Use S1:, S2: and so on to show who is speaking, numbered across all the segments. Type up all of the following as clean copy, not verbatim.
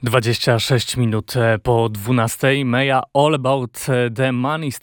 S1: 26 minut po 12. Maya All About the Money z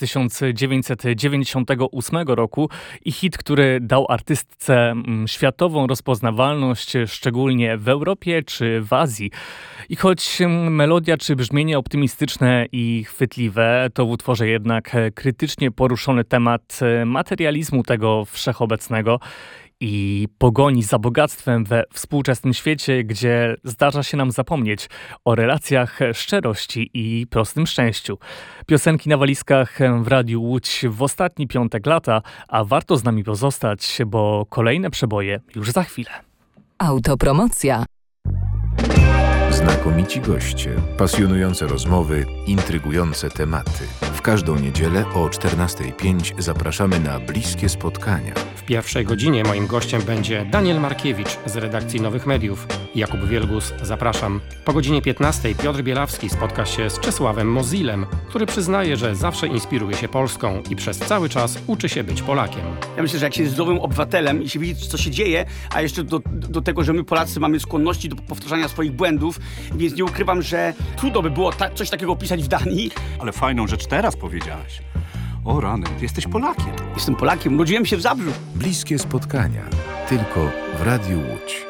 S1: 1998 roku i hit, który dał artystce światową rozpoznawalność, szczególnie w Europie czy w Azji. I choć melodia czy brzmienie optymistyczne i chwytliwe, to w utworze jednak krytycznie poruszony temat materializmu tego wszechobecnego i pogoni za bogactwem we współczesnym świecie, gdzie zdarza się nam zapomnieć o relacjach, szczerości i prostym szczęściu. Piosenki na walizkach w Radiu Łódź w ostatni piątek lata, a warto z nami pozostać, bo kolejne przeboje już za chwilę.
S2: Autopromocja.
S3: Znakomici goście, pasjonujące rozmowy, intrygujące tematy. W każdą niedzielę o 14:05 zapraszamy na bliskie spotkania.
S4: W pierwszej godzinie moim gościem będzie Daniel Markiewicz z redakcji Nowych Mediów. Jakub Wielgus, zapraszam. Po godzinie 15:00 Piotr Bielawski spotka się z Czesławem Mozilem, który przyznaje, że zawsze inspiruje się Polską i przez cały czas uczy się być Polakiem.
S5: Ja myślę, że jak się jest zdrowym obywatelem i się widzi, co się dzieje, a jeszcze do tego, że my Polacy mamy skłonności do powtarzania swoich błędów, więc nie ukrywam, że trudno by było coś takiego opisać w Danii.
S6: Ale fajną rzecz teraz powiedziałeś. O rany, ty jesteś Polakiem.
S5: Jestem Polakiem, urodziłem się w Zabrzu.
S3: Bliskie spotkania. Tylko w Radiu Łódź.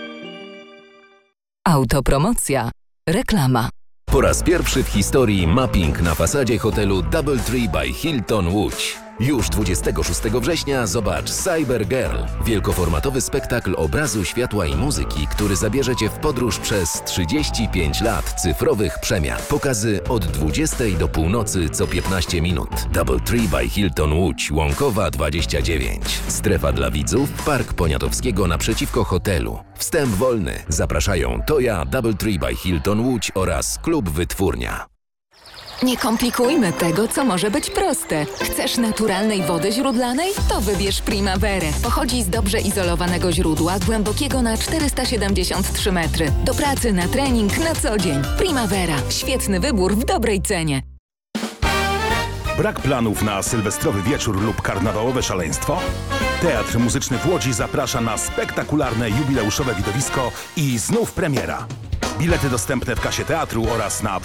S2: Autopromocja. Reklama.
S7: Po raz pierwszy w historii mapping na fasadzie hotelu DoubleTree by Hilton Łódź. Już 26 września zobacz Cyber Girl, wielkoformatowy spektakl obrazu, światła i muzyki, który zabierze Cię w podróż przez 35 lat cyfrowych przemian. Pokazy od 20 do północy co 15 minut. DoubleTree by Hilton Łódź, Łąkowa 29. Strefa dla widzów, Park Poniatowskiego naprzeciwko hotelu. Wstęp wolny. Zapraszają Toja, DoubleTree by Hilton Łódź oraz Klub Wytwórnia.
S2: Nie komplikujmy tego, co może być proste. Chcesz naturalnej wody źródlanej? To wybierz Primaverę. Pochodzi z dobrze izolowanego źródła, głębokiego na 473 metry. Do pracy, na trening, na co dzień. Primavera. Świetny wybór w dobrej cenie.
S8: Brak planów na sylwestrowy wieczór lub karnawałowe szaleństwo? Teatr Muzyczny w Łodzi zaprasza na spektakularne jubileuszowe widowisko i znów premiera. Bilety dostępne w kasie teatru oraz na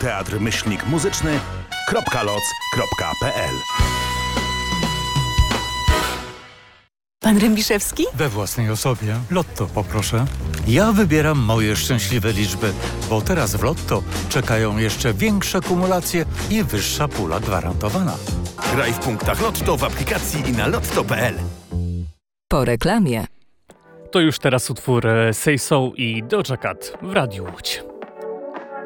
S8: www.teatrmyślnikmuzyczny.loc.pl.
S9: Pan Rębiszewski?
S10: We własnej osobie. Lotto poproszę. Ja wybieram moje szczęśliwe liczby, bo teraz w Lotto czekają jeszcze większe kumulacje i wyższa pula gwarantowana.
S8: Graj w punktach Lotto w aplikacji i na lotto.pl.
S2: Po reklamie.
S1: To już teraz utwór Say So i Doja Cat w Radiu Łódź.